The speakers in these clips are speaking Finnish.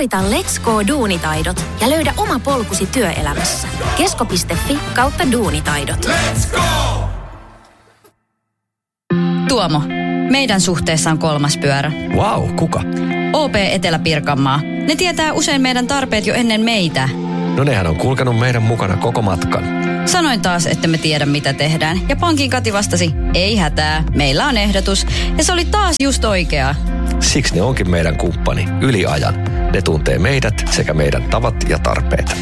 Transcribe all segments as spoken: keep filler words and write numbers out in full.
Suorita Let's Go Duunitaidot ja löydä oma polkusi työelämässä. Kesko piste fi kautta duunitaidot. Let's go! Tuomo, meidän suhteessa on kolmas pyörä. Vau, wow, kuka? O P Etelä-Pirkanmaa. Ne tietää usein meidän tarpeet jo ennen meitä. No nehän on kulkenut meidän mukana koko matkan. Sanoin taas, että me tiedä mitä tehdään. Ja pankin Kati vastasi, ei hätää, meillä on ehdotus. Ja se oli taas just oikea. Siksi ne onkin meidän kumppani yli ajan. Ne tuntee meidät sekä meidän tavat ja tarpeet.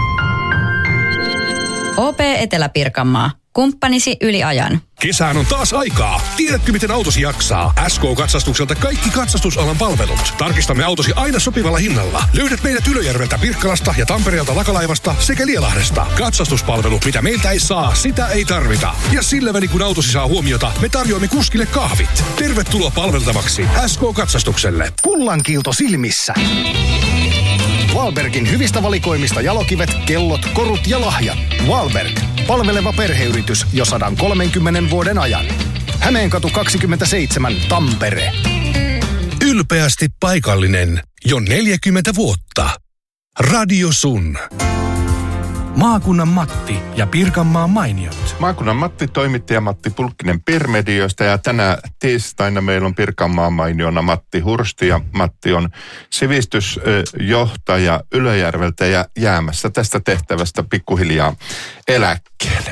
O P Etelä-Pirkanmaa. Kumppanisi yli ajan. Kesään on taas aikaa. Tiedätkö, miten autosi jaksaa? S K-katsastukselta kaikki katsastusalan palvelut. Tarkistamme autosi aina sopivalla hinnalla. Löydät meidät Ylöjärveltä, Pirkkalasta ja Tampereelta Lakalaivasta sekä Lielahdesta. Katsastuspalvelu, mitä meiltä ei saa, sitä ei tarvita. Ja sillä välin, kun autosi saa huomiota, me tarjoamme kuskille kahvit. Tervetuloa palveltavaksi S K-katsastukselle. Kullankiilto silmissä. Wahlbergin hyvistä valikoimista jalokivet, kellot, korut ja lahjat. Wahlberg. Palveleva perheyritys jo sata kolmekymmentä vuoden ajan. Hämeenkatu kaksikymmentäseitsemän, Tampere. Ylpeästi paikallinen jo neljäkymmentä vuotta. Radio Sun. Maakunnan Matti ja Pirkanmaan mainiot. Maakunnan Matti, toimittaja Matti Pulkkinen Pirmediosta ja tänä tiistaina meillä on Pirkanmaan mainiona Matti Hursti ja Matti on sivistysjohtaja Ylöjärveltä ja jäämässä tästä tehtävästä pikkuhiljaa eläkkeelle.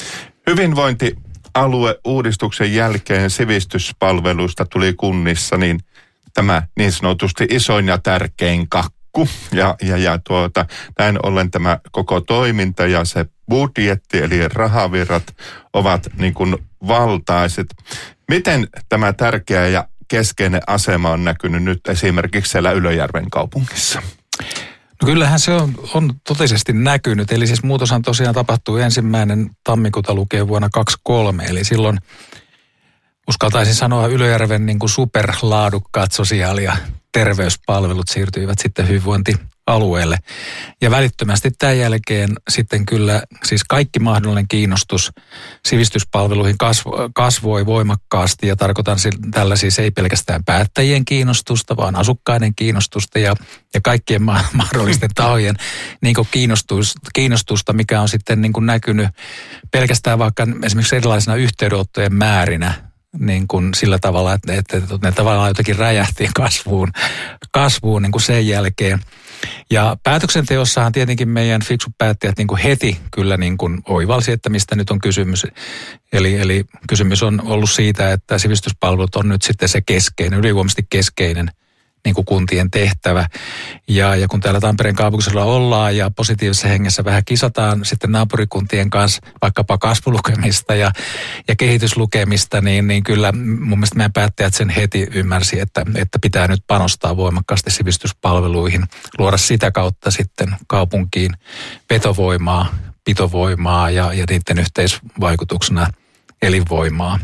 Hyvinvointialueuudistuksen jälkeen sivistyspalveluista tuli kunnissa niin tämä niin sanotusti isoin ja tärkein kakku. Ja, ja, ja tuota, näin ollen tämä koko toiminta ja se budjetti eli rahavirrat ovat niin kuin valtaiset. Miten tämä tärkeä ja keskeinen asema on näkynyt nyt esimerkiksi siellä Ylöjärven kaupungissa? No kyllähän se on, on totisesti näkynyt. Eli siis muutoshan tosiaan tapahtui ensimmäinen tammikuuta lukien vuonna kaksikymmentäkolme. Eli silloin uskaltaisin sanoa Ylöjärven niin kuin superlaadukkaat sosiaali- ja terveyspalvelut siirtyivät sitten hyvinvointialueelle. Ja välittömästi tämän jälkeen sitten kyllä siis kaikki mahdollinen kiinnostus sivistyspalveluihin kasvo, kasvoi voimakkaasti. Ja tarkoitan tällä siis ei pelkästään päättäjien kiinnostusta, vaan asukkaiden kiinnostusta ja, ja kaikkien ma- mahdollisten tahojen niin kuin kiinnostus, kiinnostusta, mikä on sitten niin kuin näkynyt pelkästään vaikka esimerkiksi erilaisina yhteydenottojen määrinä. Niin kuin sillä tavalla, että, että ne tavallaan jotenkin räjähti kasvuun, kasvuun niin kuin sen jälkeen. Ja päätöksenteossahan tietenkin meidän fiksut päättäjät niin kuin heti kyllä niin kuin oivalsi, että mistä nyt on kysymys. Eli, eli kysymys on ollut siitä, että sivistyspalvelut on nyt sitten se keskeinen, ylivoimaisesti keskeinen niin kuin kuntien tehtävä. Ja, ja kun täällä Tampereen kaupunkisella ollaan ja positiivisessa hengessä vähän kisataan sitten naapurikuntien kanssa vaikkapa kasvulukemista ja, ja kehityslukemista, niin, niin kyllä mun mielestä meidän päättäjät sen heti ymmärsi, että, että pitää nyt panostaa voimakkaasti sivistyspalveluihin, luoda sitä kautta sitten kaupunkiin vetovoimaa, pitovoimaa ja, ja niiden yhteisvaikutuksena elinvoimaa.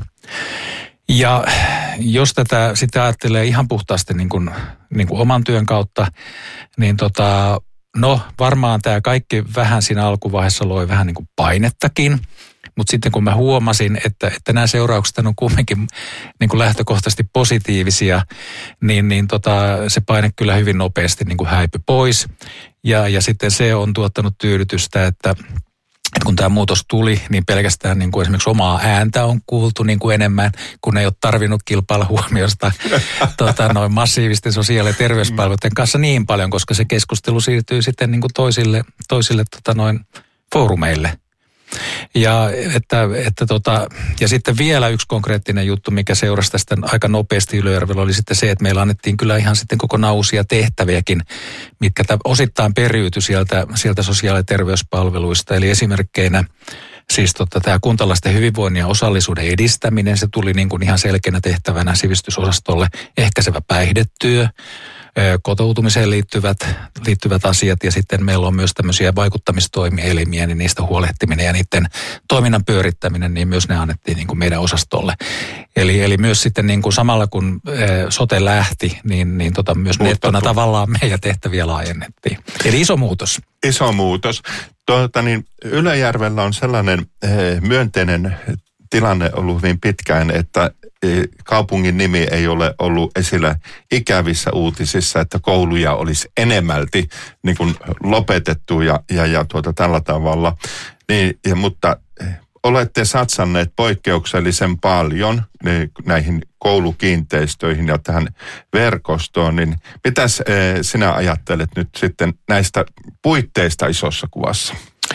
Ja jos tätä sitten ajattelee ihan puhtaasti niin kuin, niin kuin oman työn kautta, niin tota, no varmaan tämä kaikki vähän siinä alkuvaiheessa loi vähän niin kuin painettakin. Mutta sitten kun mä huomasin, että, että nämä seuraukset on kuitenkin niin kuin lähtökohtaisesti positiivisia, niin, niin tota, se paine kyllä hyvin nopeasti niin kuin häipyi pois. Ja, ja sitten se on tuottanut tyydytystä, että että kun tämä muutos tuli, niin pelkästään niin kuin esimerkiksi omaa ääntä on kuultu niin kuin enemmän, kun ei ole tarvinnut kilpailla huomiosta tota, noin massiivisten sosiaali- ja terveyspalveluiden kanssa niin paljon, koska se keskustelu siirtyy sitten niin kuin toisille, toisille tota, noin foorumeille. Ja, että, että tota, ja sitten vielä yksi konkreettinen juttu, mikä seurasi tästä aika nopeasti Ylöjärvellä, oli sitten se, että meillä annettiin kyllä ihan sitten kokonaan uusia tehtäviäkin, mitkä osittain periytyi sieltä, sieltä sosiaali- ja terveyspalveluista. Eli esimerkkeinä siis tota, tämä kuntalaisten hyvinvoinnin ja osallisuuden edistäminen, se tuli niin kuin ihan selkeänä tehtävänä sivistysosastolle, ehkäisevä päihdetyö, kotoutumiseen liittyvät, liittyvät asiat ja sitten meillä on myös tämmöisiä vaikuttamistoimielimiä, niin niistä huolehtiminen ja niiden toiminnan pyörittäminen, niin myös ne annettiin niin kuin meidän osastolle. Eli, eli myös sitten niin kuin samalla kun sote lähti, niin, niin tota myös nettona tavallaan meidän tehtäviä laajennettiin. Eli iso muutos. Iso muutos. Tuota niin, Ylöjärvellä on sellainen myönteinen tilanne ollut hyvin pitkään, että kaupungin nimi ei ole ollut esillä ikävissä uutisissa, että kouluja olisi enemmälti niin kuin lopetettu ja, ja, ja tuota, tällä tavalla. Niin, ja, mutta olette satsanneet poikkeuksellisen paljon niin, näihin koulukiinteistöihin ja tähän verkostoon, niin mitäs eh, sinä ajattelet nyt sitten näistä puitteista isossa kuvassa?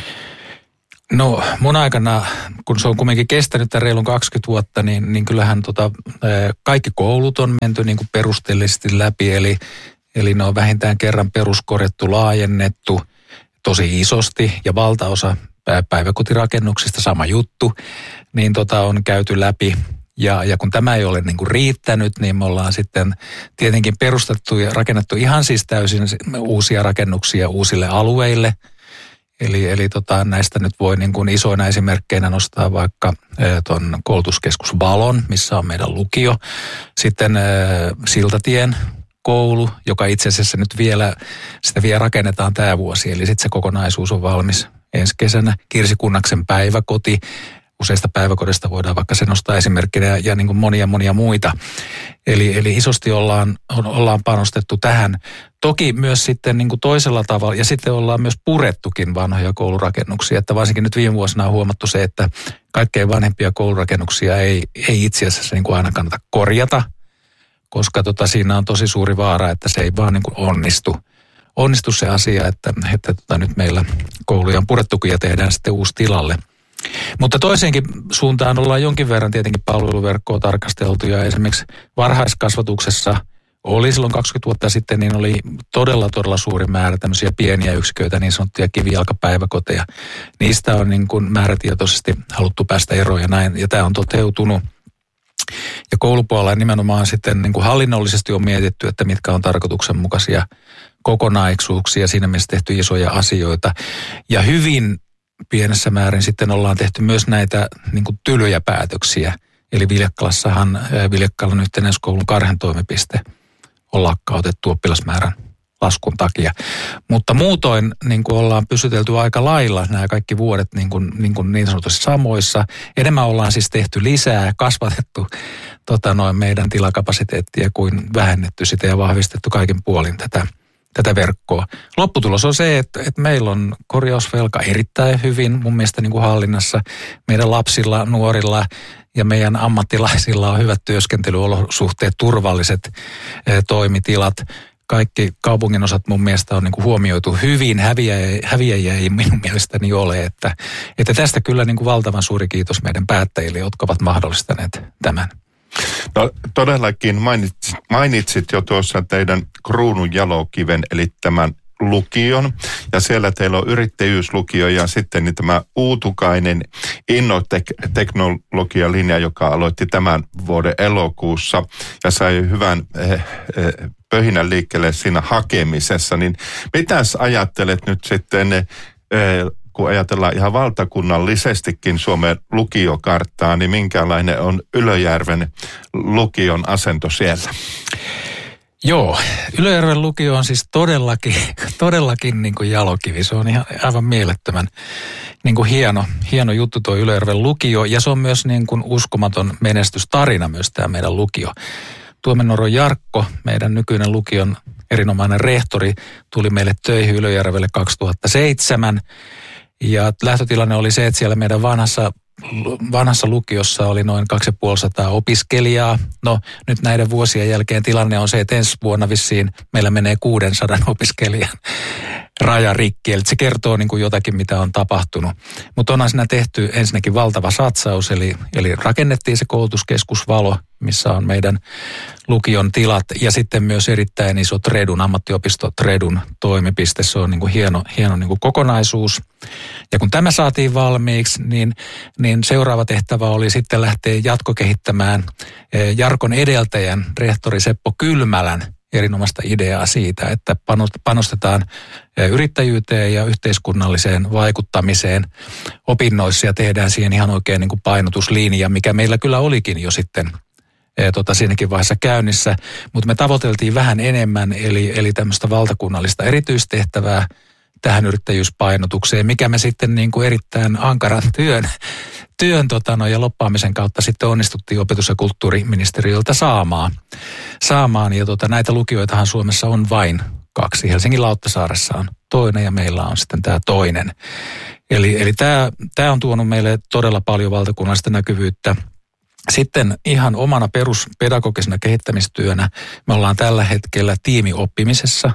No mun aikana, kun se on kuitenkin kestänyt tämän reilun kaksikymmentä vuotta, niin, niin kyllähän tota, kaikki koulut on menty niin kuin perusteellisesti läpi, eli, eli ne on vähintään kerran peruskorjattu, laajennettu tosi isosti ja valtaosa päiväkotirakennuksista sama juttu, niin tota on käyty läpi. Ja, ja kun tämä ei ole niin kuin riittänyt, niin me ollaan sitten tietenkin perustettu ja rakennettu ihan siis täysin uusia rakennuksia uusille alueille. Eli, eli tota, näistä nyt voi niin kuin isoina esimerkkeinä nostaa vaikka tuon koulutuskeskus Valon, missä on meidän lukio. Sitten ä, Siltatien koulu, joka itse asiassa nyt vielä, sitä vielä rakennetaan tämä vuosi. Eli sitten se kokonaisuus on valmis ensi kesänä. Kirsi Kunnaksen päiväkoti. Useista päiväkodista voidaan vaikka se nostaa esimerkkinä ja, ja niin kuin monia monia muita. Eli, eli isosti ollaan, on, ollaan panostettu tähän. Toki myös sitten niin kuin toisella tavalla ja sitten ollaan myös purettukin vanhoja koulurakennuksia. Että varsinkin nyt viime vuosina on huomattu se, että kaikkein vanhempia koulurakennuksia ei, ei itse asiassa niin kuin aina kannata korjata, koska tota, siinä on tosi suuri vaara, että se ei vaan niin kuin onnistu. Onnistu se asia, että, että tota, nyt meillä kouluja on purettukin ja tehdään sitten uusi tilalle. Mutta toiseenkin suuntaan ollaan jonkin verran tietenkin palveluverkkoa tarkasteltu ja esimerkiksi varhaiskasvatuksessa oli silloin kaksikymmentä vuotta sitten, niin oli todella todella suuri määrä tämmöisiä pieniä yksiköitä, niin sanottuja kivijalkapäiväkoteja. Niistä on niin kuin määrätietoisesti haluttu päästä eroon ja näin, ja tämä on toteutunut. Ja koulupuolella nimenomaan sitten niin kuin hallinnollisesti on mietitty, että mitkä on tarkoituksenmukaisia kokonaisuuksia, siinä mielessä tehty isoja asioita ja hyvin pienessä määrin sitten ollaan tehty myös näitä niin kuin tylyjä päätöksiä. Eli Viljakkalassahan Viljakkalan yhtenäiskoulun Karhen toimipiste on lakkautettu oppilasmäärän laskun takia. Mutta muutoin niin kuin ollaan pysytelty aika lailla nämä kaikki vuodet niin, kuin, niin, kuin niin sanotusti samoissa. Enemmän ollaan siis tehty lisää, kasvatettu tota noin meidän tilakapasiteettia kuin vähennetty sitä ja vahvistettu kaiken puolin tätä. tätä verkkoa. Lopputulos on se, että, että meillä on korjausvelka erittäin hyvin mun mielestä niin kuin hallinnassa. Meidän lapsilla, nuorilla ja meidän ammattilaisilla on hyvät työskentelyolosuhteet, turvalliset e, toimitilat. Kaikki kaupungin osat mun mielestä on niin kuin huomioitu hyvin. Häviäjiä, häviäjiä ei minun mielestäni ole. Että, että tästä kyllä niin kuin valtavan suuri kiitos meidän päättäjille, jotka ovat mahdollistaneet tämän. No todellakin mainitsit, mainitsit jo tuossa teidän kruunun jalokiven, eli tämän lukion. Ja siellä teillä on yrittäjyyslukio ja sitten niin tämä uutukainen innoteknologialinja, joka aloitti tämän vuoden elokuussa ja sai hyvän eh, eh, pöhinän liikkeelle siinä hakemisessa. Niin mitäs ajattelet nyt sitten eh, kun ajatellaan ihan valtakunnallisestikin Suomen lukiokarttaa, niin minkälainen on Ylöjärven lukion asento siellä? Joo, Ylöjärven lukio on siis todellakin, todellakin niin kuin jalokivi. Se on ihan aivan mielettömän niin kuin hieno, hieno juttu tuo Ylöjärven lukio ja se on myös niin kuin uskomaton menestystarina myös tämä meidän lukio. Tuomennoron Jarkko, meidän nykyinen lukion erinomainen rehtori, tuli meille töihin Ylöjärvelle kaksituhattaseitsemän. Ja lähtötilanne oli se, että siellä meidän vanhassa, vanhassa lukiossa oli noin kaksisataaviisikymmentä opiskelijaa. No nyt näiden vuosien jälkeen tilanne on se, että ensi vuonna vissiin meillä menee kuusisataa opiskelijan raja rikki. Eli se kertoo niin kuin jotakin, mitä on tapahtunut. Mutta onhan siinä tehty ensinnäkin valtava satsaus, eli, eli rakennettiin se koulutuskeskus Valo, missä on meidän lukion tilat ja sitten myös erittäin iso Tredun, ammattiopisto Tredun toimipiste. Se on niin kuin hieno, hieno niin kuin kokonaisuus. Ja kun tämä saatiin valmiiksi, niin, niin seuraava tehtävä oli sitten lähteä jatkokehittämään Jarkon edeltäjän rehtori Seppo Kylmälän erinomaista ideaa siitä, että panostetaan yrittäjyyteen ja yhteiskunnalliseen vaikuttamiseen opinnoissa ja tehdään siihen ihan oikein niin kuin painotuslinja, mikä meillä kyllä olikin jo sitten Tota, siinäkin vaiheessa käynnissä, mutta me tavoiteltiin vähän enemmän, eli, eli tämmöistä valtakunnallista erityistehtävää tähän yrittäjyyspainotukseen, mikä me sitten niin kuin erittäin ankaran työn, työn tota, no, ja loppaamisen kautta sitten onnistuttiin opetus- ja kulttuuriministeriöltä saamaan. saamaan. Ja tota, näitä lukioitahan Suomessa on vain kaksi. Helsingin Lauttasaaressa on toinen ja meillä on sitten tämä toinen. Eli, eli tämä, tämä on tuonut meille todella paljon valtakunnallista näkyvyyttä. Sitten ihan omana peruspedagogisena kehittämistyönä me ollaan tällä hetkellä tiimioppimisessa.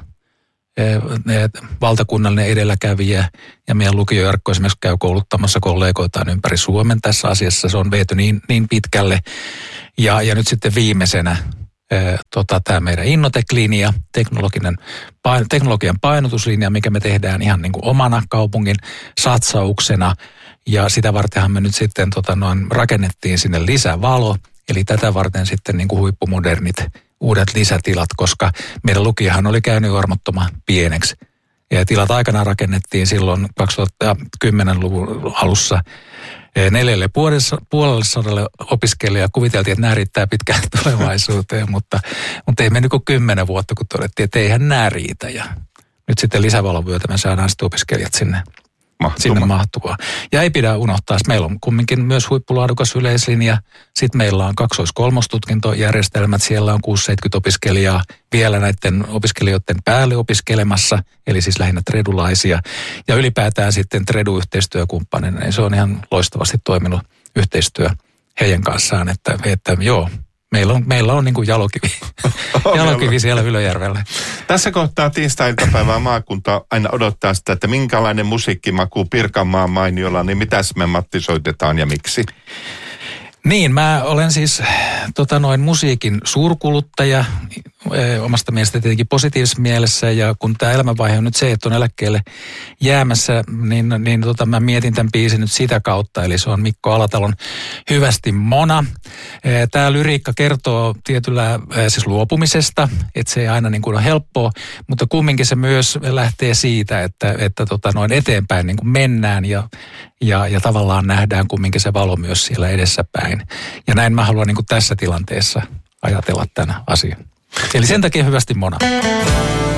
Valtakunnallinen edelläkävijä ja meidän lukiojarkko esimerkiksi käy kouluttamassa kollegoitaan ympäri Suomen tässä asiassa. Se on viety niin, niin pitkälle. Ja, ja nyt sitten viimeisenä tota, tämä meidän Innotec-linja, teknologinen, teknologian painotuslinja, mikä me tehdään ihan niin kuin omana kaupungin satsauksena. Ja sitä vartenhan me nyt sitten tota, noin, rakennettiin sinne lisävalo, eli tätä varten sitten niin kuin huippumodernit uudet lisätilat, koska meidän lukijahan oli käynyt armottoman pieneksi. Ja tilat aikanaan rakennettiin silloin kaksituhattakymmenluvun alussa neljälle puolelle sadalle opiskelijaa. Kuviteltiin, että nämä riittää pitkään tulevaisuuteen, mutta, mutta ei mennyt kuin kymmenen vuotta, kun todettiin, että eihän nämä riitä. Ja nyt sitten lisävalon myötä me saadaan sitten opiskelijat sinne. Mahtuma. Sinne mahtuvaa. Ja ei pidä unohtaa, että meillä on kumminkin myös huippulaadukas yleislinja. Sitten meillä on kaksois-kolmostutkintojärjestelmät. Siellä on kuusi seitsemänkymmentä opiskelijaa vielä näiden opiskelijoiden päälle opiskelemassa, eli siis lähinnä tredulaisia. Ja ylipäätään sitten tredu-yhteistyökumppanina, niin se on ihan loistavasti toiminut yhteistyö heidän kanssaan, että, että joo, Meillä on, meillä on niin kuin jalokivi, jalokivi siellä Ylöjärvellä. Tässä kohtaa tiistai-iltapäivää maakunta aina odottaa sitä, että minkälainen musiikkimaku Pirkanmaan mainiolla, niin mitäs me Matti soitetaan ja miksi? Niin, mä olen siis tota noin musiikin suurkuluttaja e, omasta mielestä tietenkin positiivisessa mielessä, ja kun tämä elämänvaihe on nyt se, että on eläkkeelle jäämässä, niin, niin tota, mä mietin tämän biisin nyt sitä kautta, eli se on Mikko Alatalon Hyvästi Mona. E, tämä lyriikka kertoo tietyllä e, siis luopumisesta, että se ei aina niin kuin ole helppoa, mutta kumminkin se myös lähtee siitä, että, että tota noin eteenpäin niin kuin mennään ja, ja, ja tavallaan nähdään kumminkin se valo myös siellä edessäpäin. Ja näin mä haluan niin kuin tässä tilanteessa ajatella tämän asian. Eli sen takia Hyvästi Mona.